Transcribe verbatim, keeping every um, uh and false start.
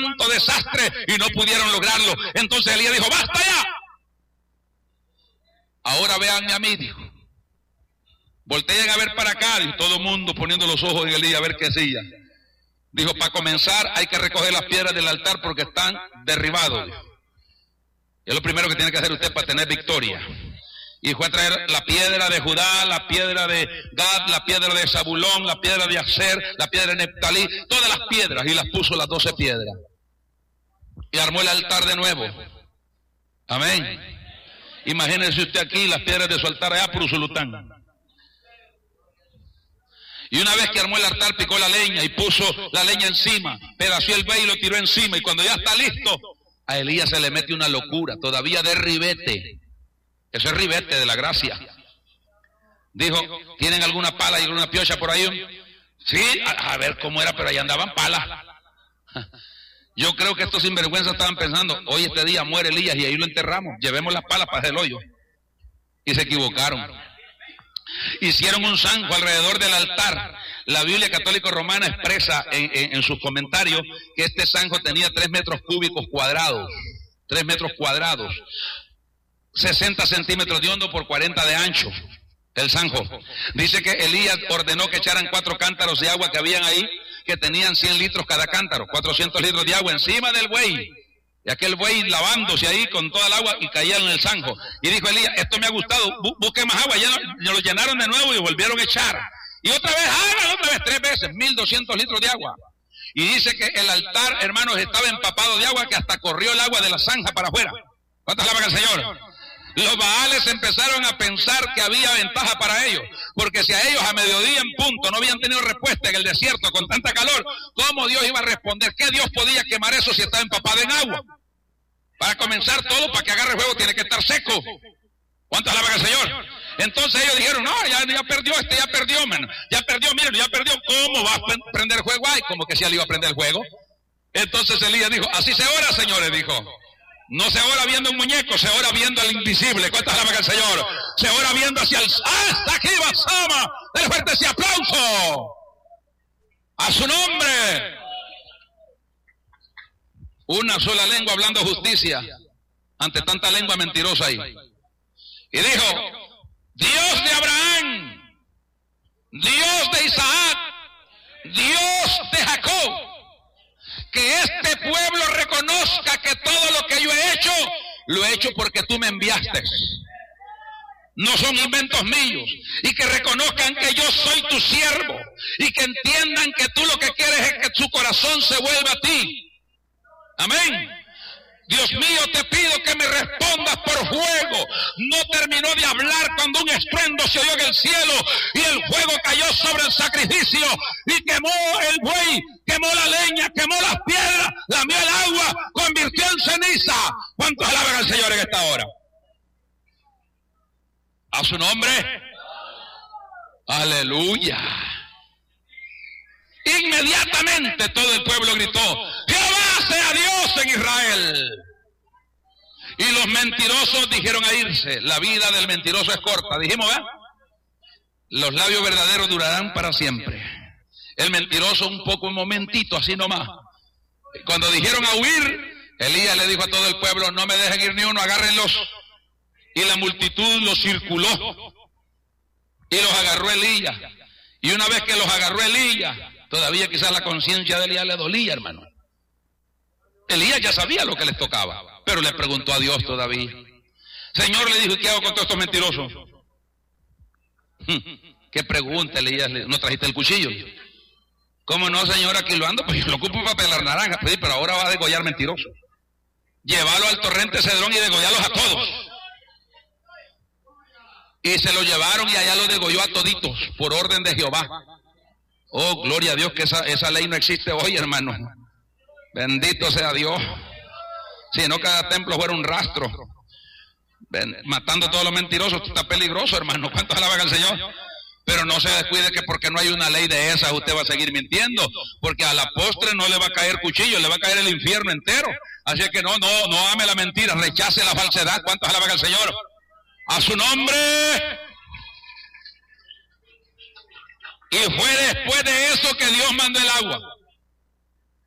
cuánto desastre y no pudieron lograrlo. Entonces Elías dijo, basta ya. Ahora véanme a mí, dijo. Volteen a ver para acá, y todo el mundo poniendo los ojos en Elías a ver qué hacía. Dijo, para comenzar hay que recoger las piedras del altar porque están derribados. Dijo. Es lo primero que tiene que hacer usted para tener victoria. Y fue a traer la piedra de Judá, la piedra de Gad, la piedra de Zabulón, la piedra de Aser, la piedra de Neftalí, todas las piedras, y las puso las doce piedras. Y armó el altar de nuevo. Amén. Imagínese usted aquí las piedras de su altar allá por Usulután. Y una vez que armó el altar, picó la leña y puso la leña encima, pedació el buey y lo tiró encima. Y cuando ya está listo, a Elías se le mete una locura, todavía de ribete. Eso es ribete de la gracia. Dijo, ¿tienen alguna pala y alguna piocha por ahí? Sí, a, a ver cómo era, pero ahí andaban palas. Yo creo que estos sinvergüenzas estaban pensando, hoy este día muere Elías y ahí lo enterramos, llevemos las palas para hacer el hoyo. Y se equivocaron. Hicieron un zanjo alrededor del altar. La Biblia Católica Romana expresa en, en, en sus comentarios que este zanjo tenía tres metros cúbicos cuadrados. Tres metros cuadrados. sesenta centímetros de hondo por cuarenta de ancho. El zanjo. Dice que Elías ordenó que echaran cuatro cántaros de agua que habían ahí, que tenían cien litros cada cántaro, cuatrocientos litros de agua encima del buey. Y aquel buey lavándose ahí con toda el agua y caía en el zanjo. Y dijo Elías, esto me ha gustado, busque más agua. Ya lo, lo llenaron de nuevo y volvieron a echar. Y otra vez, hagan otra vez, tres veces, mil doscientos litros de agua. Y dice que el altar, hermanos, estaba empapado de agua que hasta corrió el agua de la zanja para afuera. ¿Cuántas alaban al Señor? Los baales empezaron a pensar que había ventaja para ellos, porque si a ellos a mediodía en punto no habían tenido respuesta en el desierto con tanta calor, ¿cómo Dios iba a responder? ¿Qué Dios podía quemar eso si estaba empapado en agua? Para comenzar todo, para que agarre fuego tiene que estar seco. ¿Cuántos alaban al Señor? Entonces ellos dijeron, no, ya, ya perdió este, ya perdió, man. Ya perdió, miren, ya perdió. ¿Cómo va a prender fuego? Ay, como que si él iba a prender fuego. Entonces Elías dijo, así se ora, señores, dijo. No se ora viendo un muñeco, se ora viendo al invisible. ¿Cuántas alaban al Señor? Se ora viendo hacia el... ¡Hasta aquí, Basama! ¡Dale fuerte ese aplauso! ¡A su nombre! Una sola lengua hablando justicia ante tanta lengua mentirosa ahí. Y dijo, Dios de Abraham, Dios de Isaac, Dios de Jacob, que este pueblo reconozca que todo lo que yo he hecho, lo he hecho porque tú me enviaste. No son inventos míos. Y que reconozcan que yo soy tu siervo. Y que entiendan que tú lo que quieres es que su corazón se vuelva a ti. Amén. Dios mío, te pido que me respondas por fuego. No terminó de hablar cuando un estruendo se oyó en el cielo y el fuego cayó sobre el sacrificio y quemó el buey, quemó la leña, quemó las piedras, lamió el agua, convirtió en ceniza. ¿Cuántos alaban al Señor en esta hora? A su nombre. Aleluya. Inmediatamente todo el pueblo gritó, Jehová sea Dios en Israel. Y los mentirosos dijeron a irse. La vida del mentiroso es corta. Dijimos, ¿verdad? Los labios verdaderos durarán para siempre. El mentiroso un poco, un momentito, así nomás. Cuando dijeron a huir, Elías le dijo a todo el pueblo, no me dejen ir ni uno, agárrenlos. Y la multitud los circuló. Y los agarró Elías. Y una vez que los agarró Elías, todavía quizás la conciencia de Elías le dolía, hermano. Elías ya sabía lo que les tocaba, pero le preguntó a Dios todavía. Señor, le dijo, ¿qué hago con todos estos mentirosos? ¿Qué pregunta, Elías? ¿No trajiste el cuchillo? ¿Cómo no, señor? Aquí lo ando, pues yo lo ocupo para pelar naranjas, pero ahora va a degollar mentirosos. Llévalo al torrente Cedrón y degollarlos a todos. Y se lo llevaron y allá lo degolló a toditos, por orden de Jehová. Oh, gloria a Dios que esa, esa ley no existe hoy, hermano. Bendito sea Dios. Si no, cada templo fuera un rastro. Ven, matando a todos los mentirosos. Esto está peligroso, hermano. ¿Cuántos alaban al Señor? Pero no se descuide que porque no hay una ley de esas usted va a seguir mintiendo, porque a la postre no le va a caer cuchillo, le va a caer el infierno entero. Así que no, no, no ame la mentira, rechace la falsedad. ¿Cuántos alaban al Señor? A su nombre. Y fue después de eso que Dios mandó el agua.